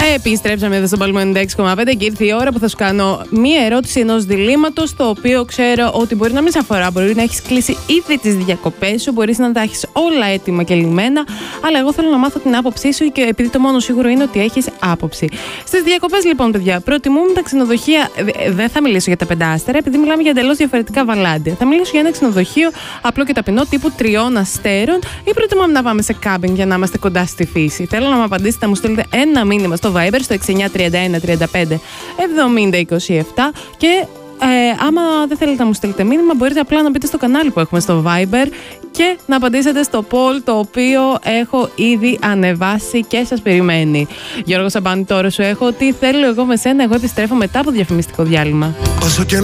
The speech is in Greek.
Επιστρέψαμε εδώ στο Palm 96,5 και ήρθε η ώρα που θα σου κάνω μία ερώτηση ενός διλήμματος, το οποίο ξέρω ότι μπορεί να μην σε αφορά. Μπορεί να έχεις κλείσει ήδη τις διακοπές σου, μπορείς να τα έχεις όλα έτοιμα και λυμμένα, αλλά εγώ θέλω να μάθω την άποψή σου και επειδή το μόνο σίγουρο είναι ότι έχεις άποψη. Στις διακοπές, λοιπόν, παιδιά, προτιμούμε τα ξενοδοχεία. Δεν θα μιλήσω για τα 5 επειδή μιλάμε για εντελώς διαφορετικά βαλάντια. Θα μιλήσω για ένα ξενοδοχείο απλό και ταπεινό τύπου 3 αστέρων, ή προτιμάμε να πάμε σε κάμπινγκ για να είμαστε κοντά στη φύση. Θέλω να μου απαντήσετε, να μου στείλετε ένα μήνυμα στο Viber στο 6931 35 70 27 και άμα δεν θέλετε να μου στείλετε μήνυμα, μπορείτε απλά να μπείτε στο κανάλι που έχουμε στο Viber και να απαντήσετε στο poll, το οποίο έχω ήδη ανεβάσει και σας περιμένει. Γιώργο Σαμπάνη, τώρα σου έχω τι θέλω εγώ με σένα. Εγώ επιστρέφω μετά από διαφημιστικό διάλειμμα.